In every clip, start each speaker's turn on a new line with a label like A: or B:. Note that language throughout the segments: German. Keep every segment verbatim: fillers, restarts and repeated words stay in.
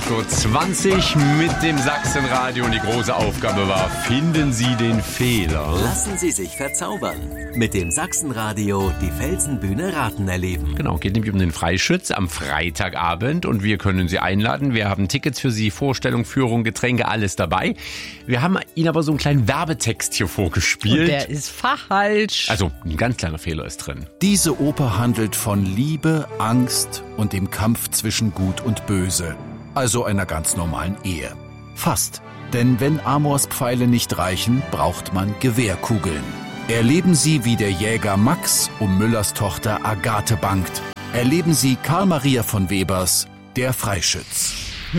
A: acht Uhr zwanzig mit dem Sachsenradio und die große Aufgabe war, finden Sie den Fehler.
B: Lassen Sie sich verzaubern. Mit dem Sachsenradio die Felsenbühne Raten erleben.
A: Genau, geht nämlich um den Freischütz am Freitagabend und wir können Sie einladen. Wir haben Tickets für Sie, Vorstellung, Führung, Getränke, alles dabei. Wir haben Ihnen aber so einen kleinen Werbetext hier vorgespielt.
C: Und der ist falsch.
A: Also, ein ganz kleiner Fehler ist drin.
D: Diese Oper handelt von Liebe, Angst und dem Kampf zwischen Gut und Böse. Also einer ganz normalen Ehe. Fast. Denn wenn Amors Pfeile nicht reichen, braucht man Gewehrkugeln. Erleben Sie, wie der Jäger Max um Müllers Tochter Agathe bangt. Erleben Sie Karl Maria von Webers, der Freischütz.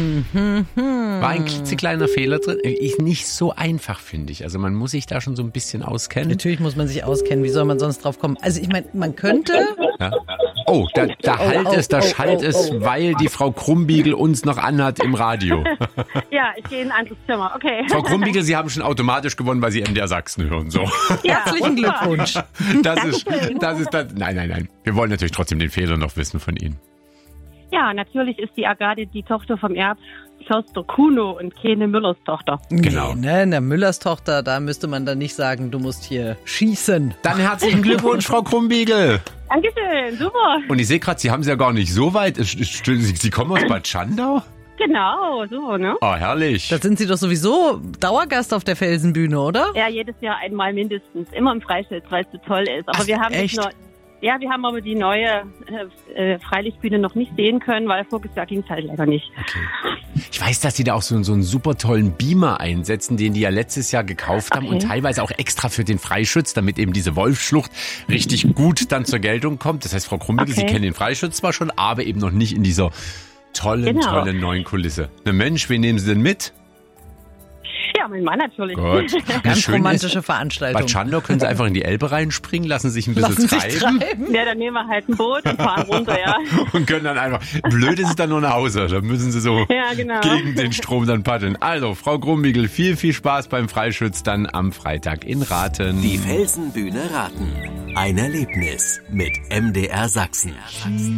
A: War ein klitzekleiner Fehler drin. Ist nicht so einfach, finde ich. Also man muss sich da schon so ein bisschen auskennen.
C: Natürlich muss man sich auskennen. Wie soll man sonst drauf kommen? Also ich meine, man könnte...
A: Ja. Oh, da, da
C: Oh,
A: halt
C: oh,
A: es, da
C: oh,
A: schallt
C: oh,
A: es,
C: oh.
A: weil die Frau Krumbiegel uns noch anhat im Radio.
E: Ja, ich gehe in ein anderes Zimmer, okay.
A: Frau Krumbiegel, Sie haben schon automatisch gewonnen, weil Sie M D R Sachsen hören. So.
E: Ja,
C: Herzlichen Glückwunsch.
A: Das ist, das ist das. Nein, nein, nein. Wir wollen natürlich trotzdem den Fehler noch wissen von Ihnen.
E: Ja, natürlich ist die Agathe die Tochter vom Erbförster Kuno und keine Müllers Tochter.
A: Genau.
C: Nee, ne, der Müllers Tochter, da müsste man dann nicht sagen, du musst hier schießen.
A: Dann herzlichen Glückwunsch, Frau Krumbiegel.
E: Dankeschön, super.
A: Und ich sehe gerade, Sie haben es ja gar nicht so weit. Es- es- Sie, Sie kommen aus Bad Schandau?
E: Genau, so, ne?
A: Oh, herrlich.
C: Da sind Sie doch sowieso Dauergast auf der Felsenbühne, oder?
E: Ja, jedes Jahr einmal mindestens. Immer im Freischütz, weil es so toll ist. Aber
C: Ach,
E: wir haben
C: echt?
E: nicht nur... Ja, wir haben aber die neue äh, äh, Freilichtbühne noch nicht sehen können, weil voriges Jahr ging es halt leider nicht.
A: Okay. Ich weiß, dass Sie da auch so, so einen super tollen Beamer einsetzen, den die ja letztes Jahr gekauft haben
E: Okay.
A: und teilweise auch extra für den Freischütz, damit eben diese Wolfsschlucht richtig gut dann zur Geltung kommt. Das heißt, Frau Krumbiegel,
E: Okay.
A: Sie kennen den Freischütz zwar schon, aber eben noch nicht in dieser tollen,
E: Genau.
A: tollen neuen Kulisse. Na Mensch, wen nehmen Sie denn mit?
E: Ja, mein Mann natürlich.
A: Gut.
C: Ganz
A: Schön
C: romantische
A: ist,
C: Veranstaltung.
A: Bei Schandau können Sie einfach in die Elbe reinspringen, lassen sich ein bisschen
C: Lassen sich
A: treiben.
C: treiben.
E: Ja, dann nehmen wir halt ein Boot und fahren runter, ja.
A: Und können dann einfach, blöd ist es dann nur nach Hause, da müssen Sie so
E: Ja, genau.
A: gegen den Strom dann paddeln. Also, Frau Krumbiegel, viel, viel Spaß beim Freischütz dann am Freitag in Raten.
B: Die Felsenbühne Raten. Ein Erlebnis mit M D R Sachsen.